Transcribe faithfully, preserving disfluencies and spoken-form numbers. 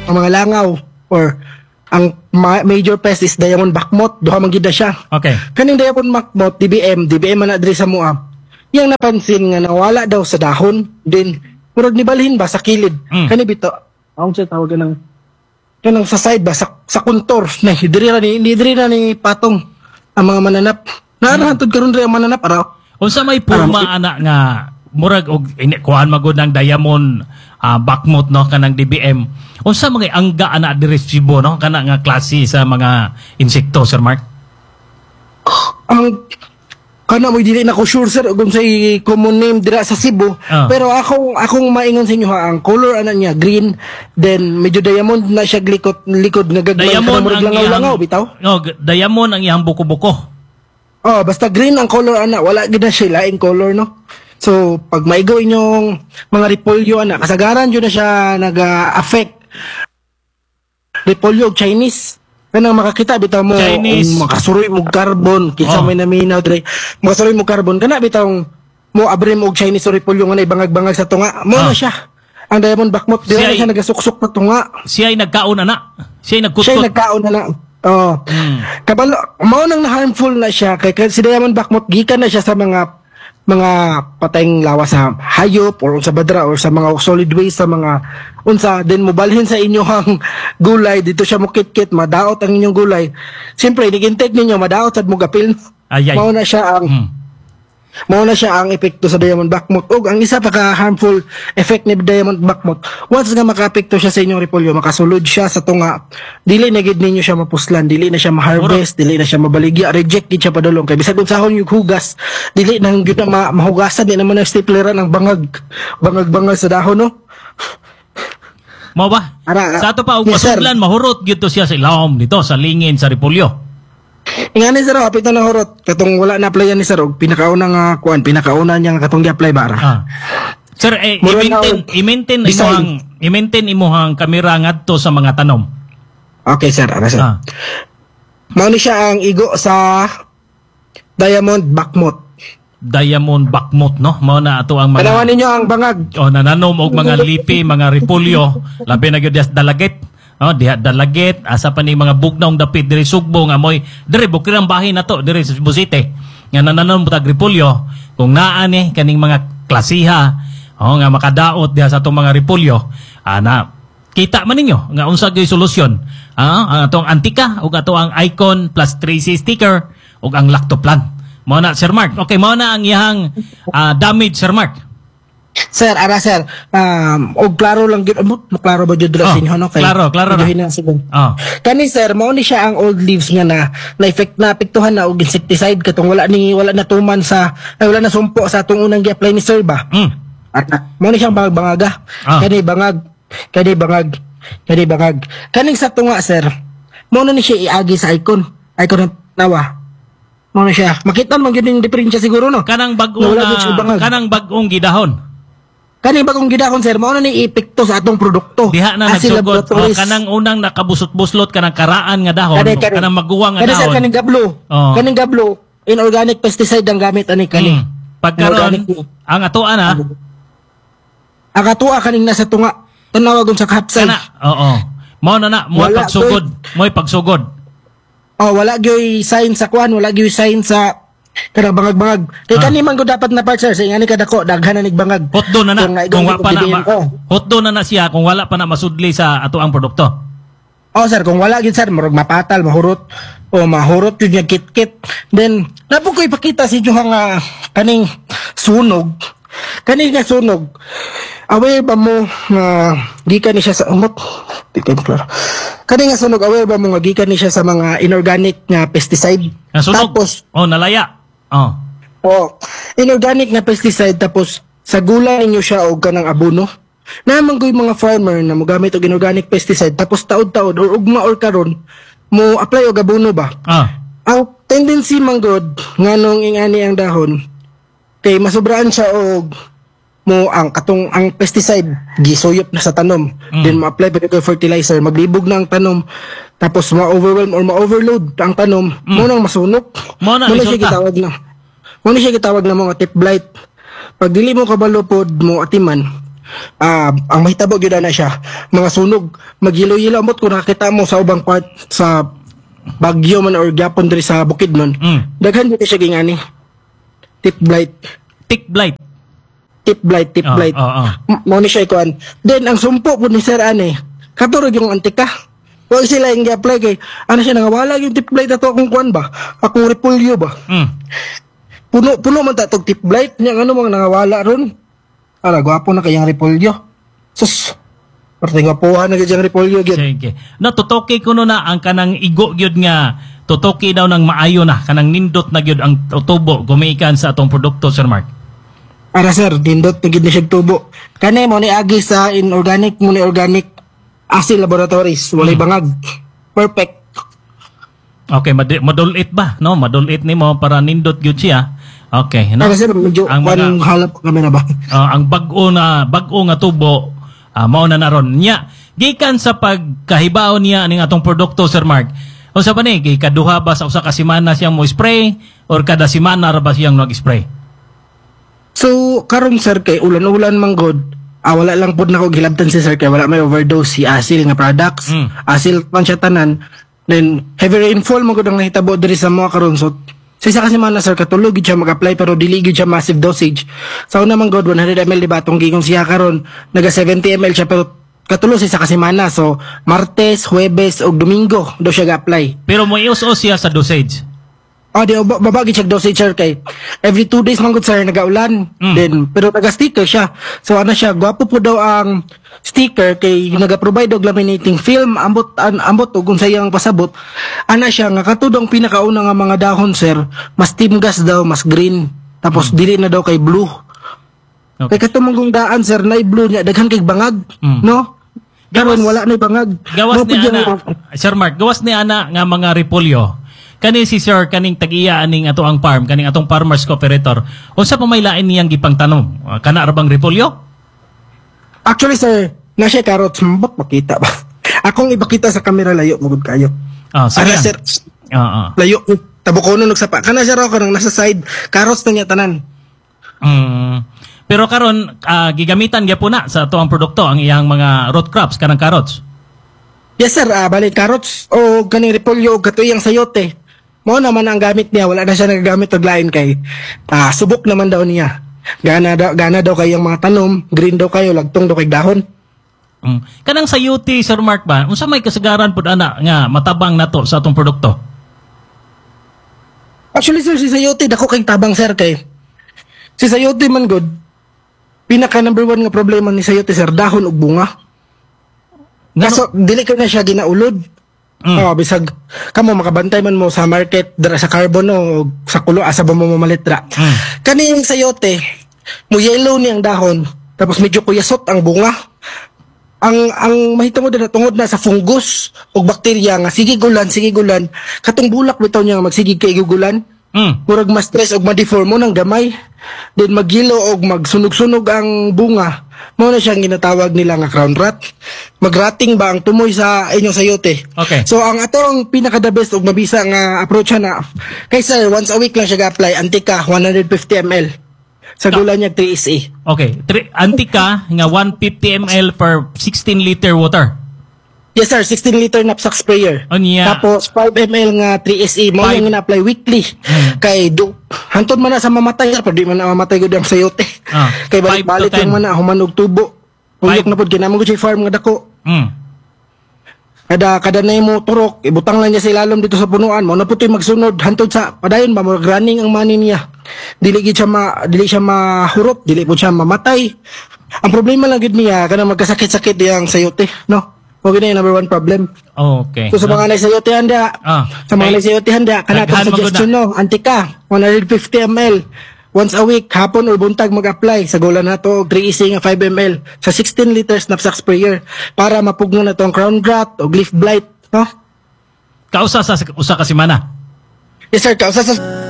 ang mga langaw or ang ma- major pest is diamond bakmot, duha man gid na siya. Okay. Kaning diamond bakmot D B M, D B M man na diri sa mua. Yang napansin nga nawala daw sa dahon, then murag nibalhin ba sa kilid. Mm. Kani bito, ang sa tawag ng kanang sa side ba sa, sa kontor na diri ra ni diri ra ni patong ang mga mananap. Naarahantod karon diri ang mananap ara. Unsa may porma ana nga murag og ini kuan magud ng diamond uh, bakmot no kanang D B M. Unsa mga angga ana diri sa Cebu no kana nga klase sa mga insekto, Sir Mark? Ang kana mo dili na ko sure sir kung say common name dira sa Cebu, Ah. pero ako akong maingon sa inyo ha, ang color ana niya green, then medyo diamond na siya likod likod nga gagmay Diamond murag ang langaw-langaw iyang bitaw. No, g- diamond ang iyang buko-buko. Oh, basta green ang color ana, wala gid na siya laing color no. So pag maigo inyong mga repolyo ana, kasagaran jud na siya naga-affect. Repolyo og Chinese. Kanang makakita bitaw mo Chinese. um, makasuroy mo carbon kinsa Oh. may naminaw dire. Makasuroy mo carbon kana bitaw mo abrim og Chinese o repolyo nga naibangag-bangag sa tunga. Mo na Ah. siya. Ang diamond bakmot dire Siya na ay- siya nagasuksok na tunga. Siya ay nagkaon ana. Siya ay Siya nagkutkot. nagkaon na na. Oh. Hmm. Kabalo, mao nang harmful na siya kay kay si diamond bakmot gikan na siya sa mga mga patayng lawas sa hayop or sa badra or sa mga solid waste sa mga unsa then mobalhin sa inyong gulay dito siya mukit-kit madaot ang inyong gulay. Siyempre nigintake ninyo madaot sad mo gapil. Ay, ay. Mao na siya ang Hmm. mao na siya ang epekto sa diamond bakmot. Og ang isa pa ka harmful effect ni diamond bakmot, once nga makaapekto siya sa inyong repolyo, makasulod siya sa tunga, dili na gid ninyo siya mapuslan, dili na siya ma-harvest, dili na siya mabaligya, reject gid siya padulong kay bisag unsahon yung hugas, dili nang gyud na ma- mahugasan, di naman ang stapleran ang bangag, bangag-bangag sa dahon no. Mao ba? Ara, Sa ato pa og yes, sir. masudlan mahurot gyud to siya sa ilawom dito sa lingin sa repolyo. Ingani sir, apit na horot katong wala na applyan ni sir og pinakauna nga kuan, pinakauna niya nga katong gi-apply ba ara. Ah. Sir, eh, Mura na i-maintain, og i-maintain design. imuhang, i-maintain imuhang kamera ngadto sa mga tanom. Okay sir, ara sir. Ah. Mao ni siya ang igo sa diamond bakmot. Diamond bakmot, no? Mao na ato ang Tanawan mga ninyo ang bangag. o nananom og mga lipi, mga repolyo, labi na gyud des dalaget. Oh, diha dalaget, asa pa ni mga bugnaong dapit diri Sugbo nga moy diri bukirang bahin nato diri sa Cebu City. Nga nananom putag repolyo, kung naa ni kaning mga klasiha, oh nga makadaot diha sa atong mga repolyo, ana kita man ninyo nga unsa gyud solusyon. Ah, ang atong antika ug ato ang icon plus three C sticker ug ang lactoplan. Mao na Sir Mark. Okay, mao na ang iyang ah, damage Sir Mark. Sir, ara sir, um, og klaro lang gyud mo, klaro ba gyud dira Oh, sa inyo no kay. klaro, klaro na. medyo hinasigon. Oh. Kani sir, mao ni siya ang old leaves nga na na effect na apektuhan na og insecticide katong wala ni wala na tuman sa ay wala na sumpo sa atong unang gi-apply ni sir ba. Mm. At mao ni siyang bangag-bangaga. Ah. Kani bangag, kani bangag, kani bangag. Kaning sa tunga sir, mao na ni siya iagi sa icon. Icon ng nawa. Mao na siya. Makita man gyud ning diferensya siguro no. Kanang bagong Wala gyud siya ah, bangag. kanang bagong gidahon. Kani bagong gidakon sir, mao na ni epekto sa atong produkto. Diha na As in nagsugod. O, laboratories. kanang unang nakabusot-buslot kanang karaan nga dahon, Kani, o kani. kanang maguwang nga Kani sir, dahon. kaning gablo. Oo. Kaning gablo, inorganic pesticide ang gamit ani kani. Mm. Pagkaron Inorganic. ang atoan ha, Ang atua kaning nasa tunga, tanawagon sa kapsay. kana. Oo. Mao na na, mo Wala, pagsugod, mo pagsugod. Oh, wala gyoy sign sa kwan, wala gyoy sign sa kanang bangag-bangag. Kay Ah. kani man gud dapat na part sir, sa ingani kadako daghan na nigbangag. Hotdo na na Kung kung naigamit wala pa og na D B M ma- ko. hotdo na na siya kung wala pa na masudli sa ato ang produkto. Oh sir, kung wala gid sir, murag mapatal, mahurot. O mahurot yun yung kit-kit. Then, napo ko ipakita si Johan nga kaning sunog. Kaning nga sunog. Aware ba mo nga gikan ni siya sa umot? Di kayo klaro. Kaning nga sunog, aware ba mo nga gikan ni siya sa mga inorganic nga pesticide? Ang sunog. Tapos, Oh, nalaya. Oh. oh, inorganic nga pesticide tapos sa gulay ninyo siya og kanang abono. Naman ko'y mga farmer na mogamit og inorganic pesticide tapos taod-taod or ugma or karon mo apply og abono ba? Ah. Ang tendency man god nganong ingani ang dahon kay masubraan siya og mo ang katong ang pesticide gisuyop na sa tanom, Mm. then ma-apply pa kay fertilizer, maglibog na ang tanom, tapos ma-overwhelm or ma-overload ang tanom, Mm. mo nang masunok. Mo na Mo na siya resulta. gitawag na. Mo na siya gitawag na mga tip blight. Pag dili mo kabalo pod mo atiman, ah ang mahitabo gyud na siya mga sunog magyelo-yelo amot kung nakita mo sa ubang part sa Bagyo man or gyapon diri sa Bukidnon. Mm. Daghan gyud siya gingani. Tip blight, Tick blight. tip blight, tip Oh, blight. oh, oh. M- Mao ni siya ikuan. Then ang sumpo pud ni Sir ani. Katurog yung antika. Wa sila yung gi-apply kay ano siya nangawala yung tip blight ato akong kuan ba? Akong repolyo ba? Mm. Puno puno man ta tog tip blight nya ano mga nangawala ron. Ala gwapo na kayang repolyo. Sus. Parte gwapuhan na gyud repolyo gyud. Sige. No, tutoki ko no na ang kanang igo gyud nga tutoki daw ng maayo na kanang nindot na gyud ang tubo gumikan sa atong produkto, Sir Mark. Ara sir, dindot na gid ni siya tubo. Kani mo ni agi sa inorganic mo ni organic Asil Laboratories, walay Hmm. bangag. Perfect. Okay, mad- madulit ba? No, madulit nimo para nindot gyud siya. Okay, no. Ara sir, medyo Ang mga- one halap kami na ba? Ah, ang bag-o na bag-o nga tubo ah, mao na naron nya gikan sa pagkahibaw niya ning atong produkto, Sir Mark. Unsa pa ni kay kaduha ba sa usa ka semana siyang mo spray or kada semana ra ba siyang nag-spray? So, karon sir kay ulan-ulan manggod. Ah, wala lang pud nako gilabtan si sir kay wala may overdose si Asil nga products. Mm. Asil man siya tanan. Then heavy rainfall man gud ang nahitabo diri sa mga karon so sa isa kasi man na sir katulog gid siya mag-apply pero dili gid siya massive dosage. Sa una man god one hundred milliliters di ba tong gigong siya karon naga seventy milliliters siya pero katulog sa isa kasi mana so Martes, Huwebes ug Domingo do siya ga-apply. Pero mo ius-us siya sa dosage. Oh, di ba babagi check dosage sir kay every two days man gud sir nagaulan. Mm. Then pero naga-sticker siya. So ano siya, gwapo po daw ang sticker kay naga-provide og laminating film ambot an, ambot og kung sayang pasabot. Ana siya nga katudong pinakauna nga mga dahon sir, mas timgas daw, mas green. Tapos dili na daw kay blue. Okay. Kay katumong daan sir na blue niya daghan kay bangag, Mm. no? Karon Gawas- wala na bangag. Gawas Mo ni pud yung- ana, Sir Mark, gawas ni ana nga mga repolyo. Kani si Sir kaning tag-iya aning ato ang farm, kaning atong farmers cooperator. Unsa pa may lain niyang gipangtanom? Ah, Kana ra bang repolyo? Actually sir, na siya carrots, mbot makita ba? Akong ipakita sa camera layo magud kayo. Ah, sige. Ara sir, Ah, ah. layo tabukono og sapa. Kana siya raw kanang nasa side, carrots na niya tanan. Mm. Pero karon ah, gigamitan gyapon na sa ato ang produkto ang iyang mga root crops kanang carrots. Yes sir, ah, bali carrots o kaning repolyo o katuyang sayote. Mao naman ang gamit niya, wala na siya nagagamit og lain kay ah, subok naman daw niya. Gana daw gana daw kay ang mga tanom, green daw kayo, lagtong daw kay dahon. Mm. Kanang sayuti, Sir Mark ba? Unsa may kasagaran pud ana nga matabang nato sa atong produkto? Actually sir, si sayote dako kay tabang sir kay si sayote man good. Pinaka number one nga problema ni sayote sir, dahon ug bunga. Kaso dili ko na siya ginaulod. Mm. Oh, bisag kamo makabantay man mo sa market dira sa carbon o sa kulo asa ba mo mamalitra. Mm. Kaning sayote, mo yellow ni ang dahon, tapos medyo kuyasot ang bunga. Ang ang mahitungod na tungod na sa fungus o bakterya nga sige gulan, sige gulan, katong bulak bitaw niya nga magsigig kay gugulan. Mm. Murag ma-stress og ma-deform mo ng gamay. Then magyelo og magsunog-sunog ang bunga. Mao na siyang ginatawag nila nga crown rot. Magrating ba ang tumoy sa inyong sayote? Okay. So ang atong pinaka the best og mabisa nga approach na kay sir once a week lang siya ga-apply antika one hundred fifty milliliters. Sa gula niya three S A. Okay, Tri- antika nga one hundred fifty milliliters per sixteen liter water. Yes sir, sixteen liter knapsack sprayer. Unya. Tapos five milliliters nga three S A mo Five. yung ina-apply weekly. Mm. Kay do hantod man na sa mamatay sir, pero di man na mamatay gud ang sayote. Ah, Kay five balik-balik to ten. lang man na humanog tubo. Five. Uyok na pud kinamang gud siya farm nga dako. Mm. Kada kada na mo turok, ibutang lang niya sa ilalom dito sa punuan. Mo na putoy magsunod hantod sa padayon ba mo running ang money niya. Dili gid siya ma dili siya mahurot, dili pud siya mamatay. Ang problema lang gid niya kana magkasakit-sakit diyang sayote, no? Mo gid na yung number one problem. Okay. So sa mga nagsayote handa, Ah, sa mga okay. nagsayote handa, kana Daghan to suggestion no, antika, one hundred fifty milliliters. Once a week, hapon or buntag mag-apply sa gula na to, three S A nga five milliliters sa sixteen liters knapsack sprayer para mapugno na to ang crown rot o leaf blight, no? Kausa sa usa ka semana. Yes sir, kausa sa